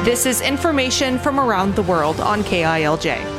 This is information from around the world on KILJ.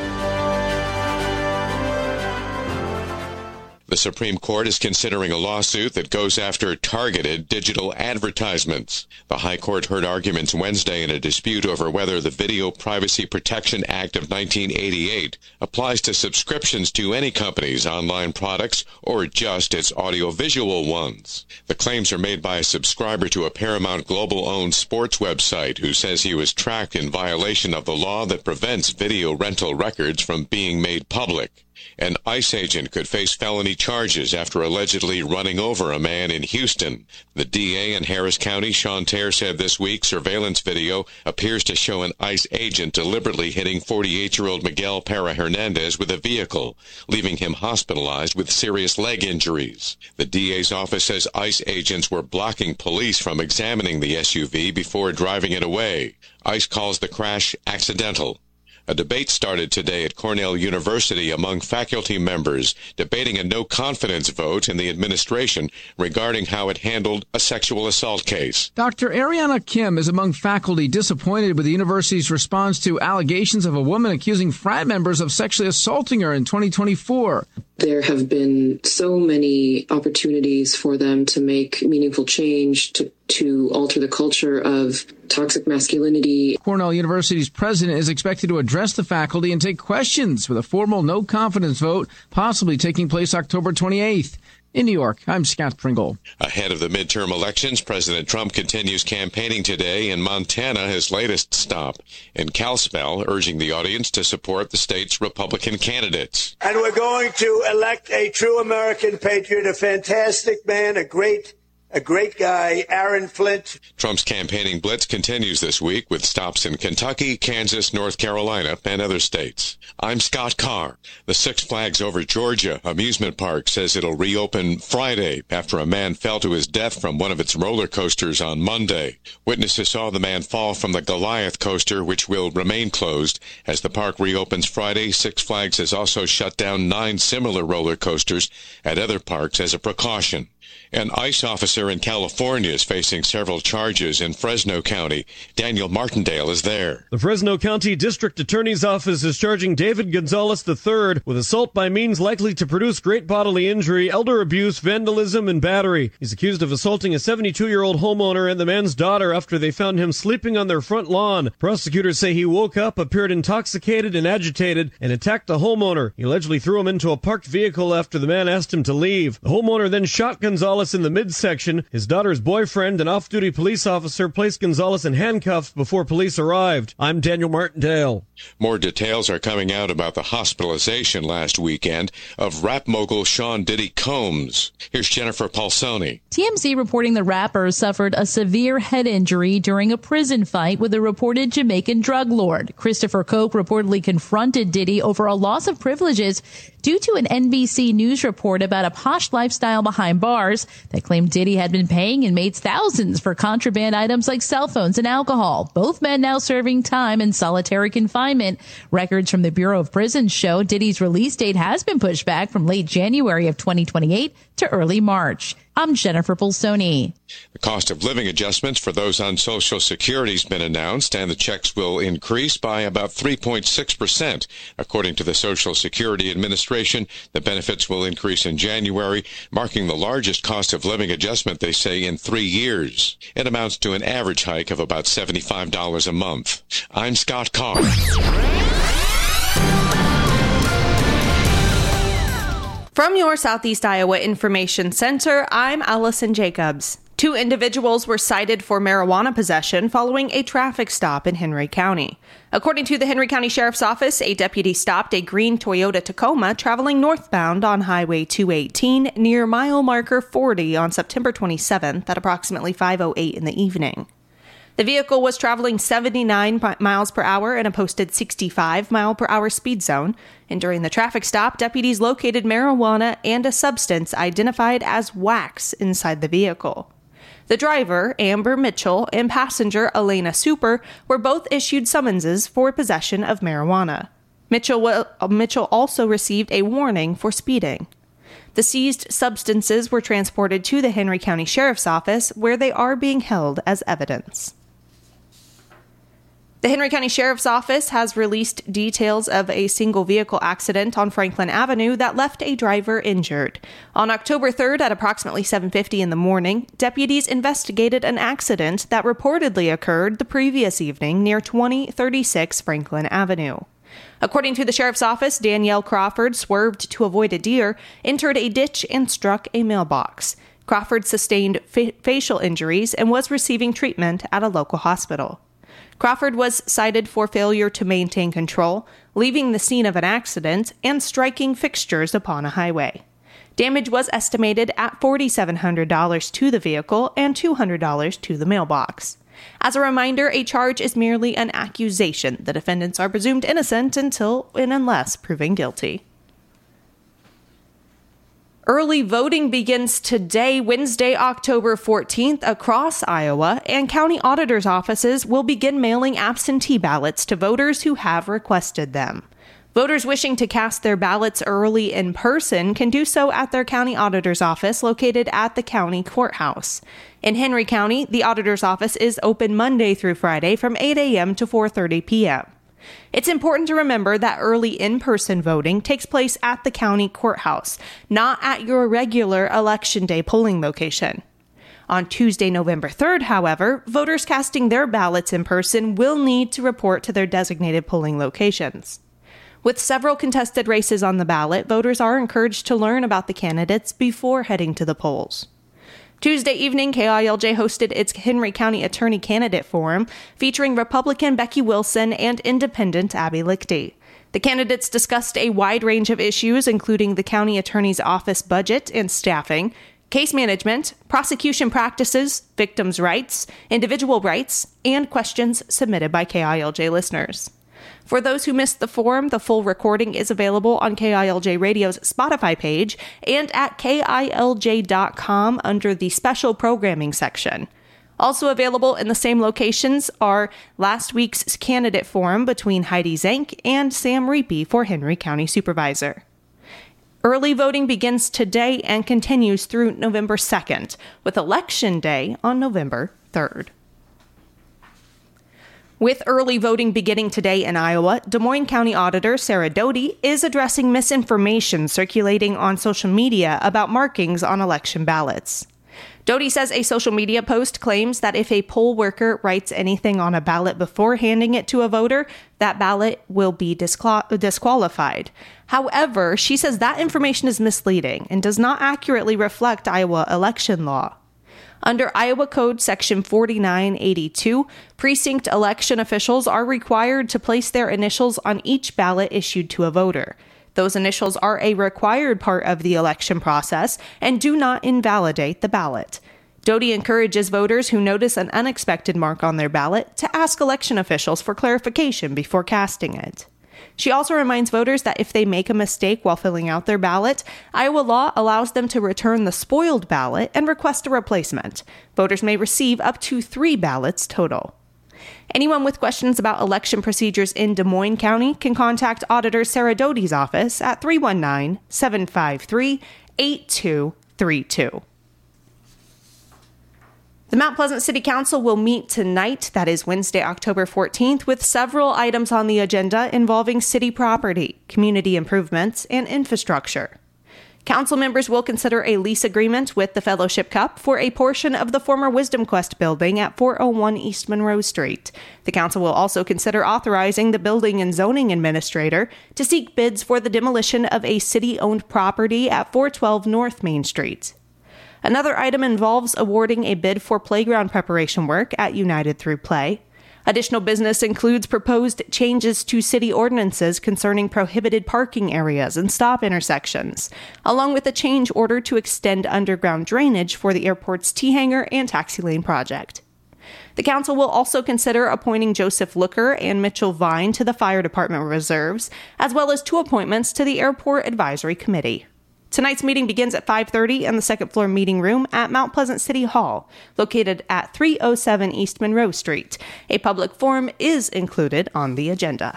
The Supreme Court is considering a lawsuit that goes after targeted digital advertisements. The High Court heard arguments Wednesday in a dispute over whether the Video Privacy Protection Act of 1988 applies to subscriptions to any company's online products or just its audiovisual ones. The claims are made by a subscriber to a Paramount Global-owned sports website who says he was tracked in violation of the law that prevents video rental records from being made public. An ICE agent could face felony charges after allegedly running over a man in Houston. The DA in Harris County, Sean Terre, said this week surveillance video appears to show an ICE agent deliberately hitting 48-year-old Miguel Para Hernandez with a vehicle, leaving him hospitalized with serious leg injuries. The DA's office says ICE agents were blocking police from examining the SUV before driving it away. ICE calls the crash accidental. A debate started today at Cornell University among faculty members debating a no-confidence vote in the administration regarding how it handled a sexual assault case. Dr. Ariana Kim is among faculty disappointed with the university's response to allegations of a woman accusing frat members of sexually assaulting her in 2024. There have been so many opportunities for them to make meaningful change, to alter the culture of toxic masculinity. Cornell University's president is expected to address the faculty and take questions with a formal no-confidence vote possibly taking place October 28th. In New York, I'm Scott Pringle. Ahead of the midterm elections, President Trump continues campaigning today in Montana, his latest stop. In Kalispell, urging the audience to support the state's Republican candidates. And we're going to elect a true American patriot, a fantastic man, a great guy, Aaron Flint. Trump's campaigning blitz continues this week with stops in Kentucky, Kansas, North Carolina, and other states. I'm Scott Carr. The Six Flags Over Georgia amusement park says it'll reopen Friday after a man fell to his death from one of its roller coasters on Monday. Witnesses saw the man fall from the Goliath coaster, which will remain closed. As the park reopens Friday, Six Flags has also shut down 9 similar roller coasters at other parks as a precaution. An ICE officer in California is facing several charges in Fresno County. Daniel Martindale is there. The Fresno County District Attorney's Office is charging David Gonzalez III with assault by means likely to produce great bodily injury, elder abuse, vandalism, and battery. He's accused of assaulting a 72-year-old homeowner and the man's daughter after they found him sleeping on their front lawn. Prosecutors say he woke up, appeared intoxicated and agitated, and attacked the homeowner. He allegedly threw him into a parked vehicle after the man asked him to leave. The homeowner then shot Gonzalez in the midsection. His daughter's boyfriend, an off-duty police officer, placed Gonzalez in handcuffs before police arrived. I'm Daniel Martindale. More details are coming out about the hospitalization last weekend of rap mogul Sean Diddy Combs. Here's Jennifer Palsoni. TMZ reporting the rapper suffered a severe head injury during a prison fight with a reported Jamaican drug lord. Christopher Koch reportedly confronted Diddy over a loss of privileges due to an NBC News report about a posh lifestyle behind bars that claimed Diddy had been paying inmates thousands for contraband items like cell phones and alcohol. Both men now serving time in solitary confinement. Records from the Bureau of Prisons show Diddy's release date has been pushed back from late January of 2028 to early March. I'm Jennifer Pulsoni. The cost of living adjustments for those on Social Security has been announced, and the checks will increase by about 3.6%. According to the Social Security Administration, the benefits will increase in January, marking the largest cost of living adjustment, they say, in 3 years. It amounts to an average hike of about $75 a month. I'm Scott Carr. From your Southeast Iowa Information Center, I'm Allison Jacobs. 2 individuals were cited for marijuana possession following a traffic stop in Henry County. According to the Henry County Sheriff's Office, a deputy stopped a green Toyota Tacoma traveling northbound on Highway 218 near mile marker 40 on September 27th at approximately 5:08 in the evening. The vehicle was traveling 79 miles per hour in a posted 65 mile per hour speed zone, and during the traffic stop, deputies located marijuana and a substance identified as wax inside the vehicle. The driver, Amber Mitchell, and passenger, Elena Super, were both issued summonses for possession of marijuana. Mitchell also received a warning for speeding. The seized substances were transported to the Henry County Sheriff's Office, where they are being held as evidence. The Henry County Sheriff's Office has released details of a single vehicle accident on Franklin Avenue that left a driver injured. On October 3rd at approximately 7:50 in the morning, deputies investigated an accident that reportedly occurred the previous evening near 2036 Franklin Avenue. According to the Sheriff's Office, Danielle Crawford swerved to avoid a deer, entered a ditch, and struck a mailbox. Crawford sustained facial injuries and was receiving treatment at a local hospital. Crawford was cited for failure to maintain control, leaving the scene of an accident, and striking fixtures upon a highway. Damage was estimated at $4,700 to the vehicle and $200 to the mailbox. As a reminder, a charge is merely an accusation. The defendants are presumed innocent until and unless proven guilty. Early voting begins today, Wednesday, October 14th, across Iowa, and county auditors' offices will begin mailing absentee ballots to voters who have requested them. Voters wishing to cast their ballots early in person can do so at their county auditor's office located at the county courthouse. In Henry County, the auditor's office is open Monday through Friday from 8 a.m. to 4:30 p.m. It's important to remember that early in-person voting takes place at the county courthouse, not at your regular Election Day polling location. On Tuesday, November 3rd, however, voters casting their ballots in person will need to report to their designated polling locations. With several contested races on the ballot, voters are encouraged to learn about the candidates before heading to the polls. Tuesday evening, KILJ hosted its Henry County Attorney Candidate Forum, featuring Republican Becky Wilson and Independent Abby Lichty. The candidates discussed a wide range of issues, including the county attorney's office budget and staffing, case management, prosecution practices, victims' rights, individual rights, and questions submitted by KILJ listeners. For those who missed the forum, the full recording is available on KILJ Radio's Spotify page and at KILJ.com under the special programming section. Also available in the same locations are last week's candidate forum between Heidi Zank and Sam Reapy for Henry County Supervisor. Early voting begins today and continues through November 2nd, with Election Day on November 3rd. With early voting beginning today in Iowa, Des Moines County Auditor Sarah Doty is addressing misinformation circulating on social media about markings on election ballots. Doty says a social media post claims that if a poll worker writes anything on a ballot before handing it to a voter, that ballot will be disqualified. However, she says that information is misleading and does not accurately reflect Iowa election law. Under Iowa Code Section 4982, precinct election officials are required to place their initials on each ballot issued to a voter. Those initials are a required part of the election process and do not invalidate the ballot. Doty encourages voters who notice an unexpected mark on their ballot to ask election officials for clarification before casting it. She also reminds voters that if they make a mistake while filling out their ballot, Iowa law allows them to return the spoiled ballot and request a replacement. Voters may receive up to 3 ballots total. Anyone with questions about election procedures in Des Moines County can contact Auditor Sarah Doty's office at 319-753-8232. The Mount Pleasant City Council will meet tonight, that is Wednesday, October 14th, with several items on the agenda involving city property, community improvements, and infrastructure. Council members will consider a lease agreement with the Fellowship Cup for a portion of the former Wisdom Quest building at 401 East Monroe Street. The council will also consider authorizing the building and zoning administrator to seek bids for the demolition of a city-owned property at 412 North Main Street. Another item involves awarding a bid for playground preparation work at United Through Play. Additional business includes proposed changes to city ordinances concerning prohibited parking areas and stop intersections, along with a change order to extend underground drainage for the airport's T-Hangar and taxi lane project. The council will also consider appointing Joseph Looker and Mitchell Vine to the Fire Department Reserves, as well as 2 appointments to the Airport Advisory Committee. Tonight's meeting begins at 5:30 in the second-floor meeting room at Mount Pleasant City Hall, located at 307 East Monroe Street. A public forum is included on the agenda.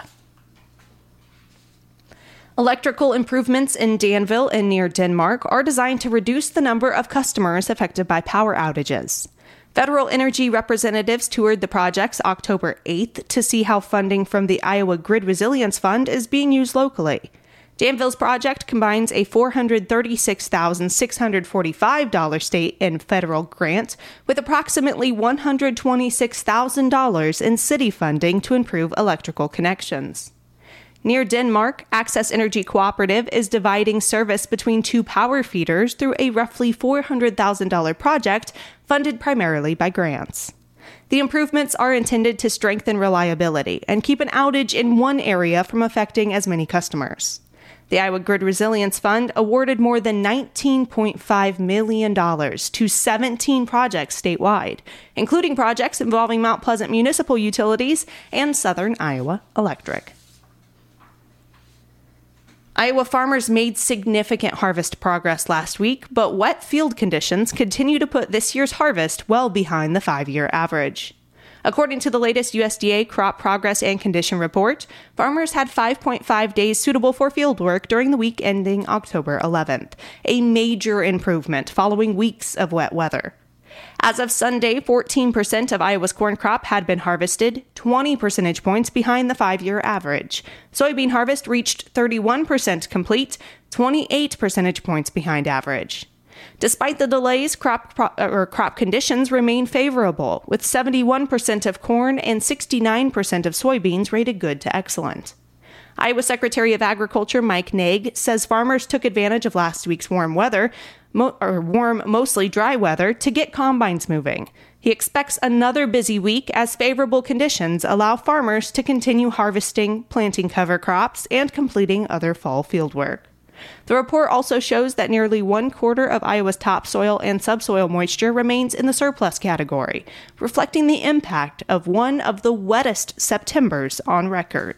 Electrical improvements in Danville and near Denmark are designed to reduce the number of customers affected by power outages. Federal energy representatives toured the projects October 8th to see how funding from the Iowa Grid Resilience Fund is being used locally. Danville's project combines a $436,645 state and federal grant with approximately $126,000 in city funding to improve electrical connections. Near Denmark, Access Energy Cooperative is dividing service between two power feeders through a roughly $400,000 project funded primarily by grants. The improvements are intended to strengthen reliability and keep an outage in one area from affecting as many customers. The Iowa Grid Resilience Fund awarded more than $19.5 million to 17 projects statewide, including projects involving Mount Pleasant Municipal Utilities and Southern Iowa Electric. Iowa farmers made significant harvest progress last week, but wet field conditions continue to put this year's harvest well behind the 5-year average. According to the latest USDA Crop Progress and Condition Report, farmers had 5.5 days suitable for fieldwork during the week ending October 11th, a major improvement following weeks of wet weather. As of Sunday, 14% of Iowa's corn crop had been harvested, 20 percentage points behind the 5-year average. Soybean harvest reached 31% complete, 28 percentage points behind average. Despite the delays, crop conditions remain favorable, with 71% of corn and 69% of soybeans rated good to excellent. Iowa Secretary of Agriculture Mike Naig says farmers took advantage of last week's warm weather, mostly dry weather, to get combines moving. He expects another busy week as favorable conditions allow farmers to continue harvesting, planting cover crops, and completing other fall fieldwork. The report also shows that nearly 1/4 of Iowa's topsoil and subsoil moisture remains in the surplus category, reflecting the impact of one of the wettest Septembers on record.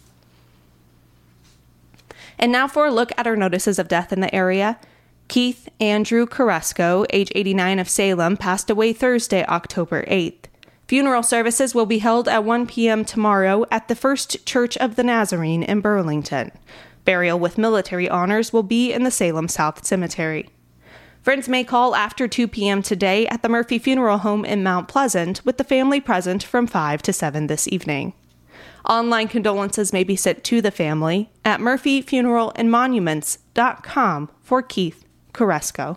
And now for a look at our notices of death in the area. Keith Andrew Carrasco, age 89 of Salem, passed away Thursday, October 8th. Funeral services will be held at 1 p.m. tomorrow at the First Church of the Nazarene in Burlington. Burial with military honors will be in the Salem South Cemetery. Friends may call after 2 p.m. today at the Murphy Funeral Home in Mount Pleasant, with the family present from 5 to 7 this evening. Online condolences may be sent to the family at murphyfuneralandmonuments.com for Keith Carrasco.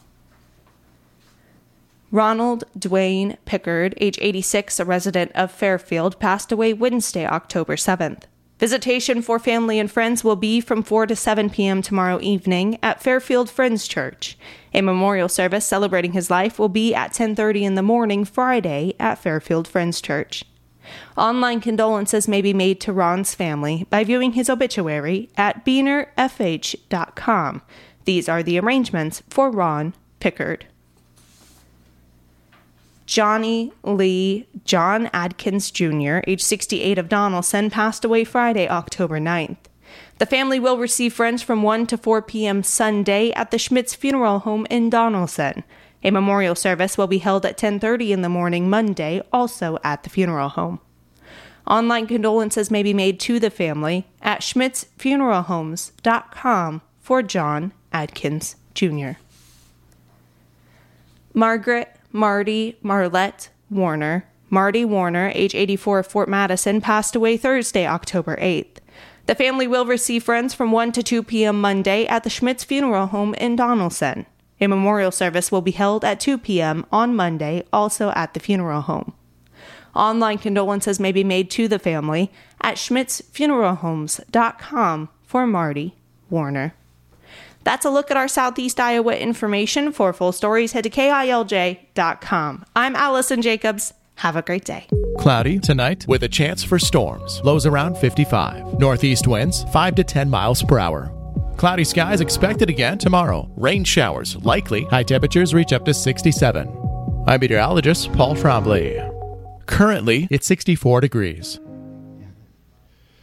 Ronald Dwayne Pickard, age 86, a resident of Fairfield, passed away Wednesday, October 7th. Visitation for family and friends will be from 4 to 7 p.m. tomorrow evening at Fairfield Friends Church. A memorial service celebrating his life will be at 10:30 in the morning Friday at Fairfield Friends Church. Online condolences may be made to Ron's family by viewing his obituary at beanerfh.com. These are the arrangements for Ron Pickard. Johnny Lee John Adkins Jr., age 68 of Donaldson, passed away Friday, October 9th. The family will receive friends from 1 to 4 p.m. Sunday at the Schmitz Funeral Home in Donaldson. A memorial service will be held at 10:30 in the morning Monday, also at the funeral home. Online condolences may be made to the family at schmitzfuneralhomes.com for John Adkins Jr. Marlette Warner, Marty Warner, age 84 of Fort Madison, passed away Thursday, October 8th. The family will receive friends from 1 to 2 p.m. Monday at the Schmitz Funeral Home in Donaldson. A memorial service will be held at 2 p.m. on Monday, also at the funeral home. Online condolences may be made to the family at schmitzfuneralhomes.com for Marty Warner. That's a look at our Southeast Iowa information. For full stories, head to KILJ.com. I'm Allison Jacobs. Have a great day. Cloudy tonight with a chance for storms. Lows around 55. Northeast winds 5 to 10 miles per hour. Cloudy skies expected again tomorrow. Rain showers likely. High temperatures reach up to 67. I'm meteorologist Paul Trombley. Currently, it's 64 degrees.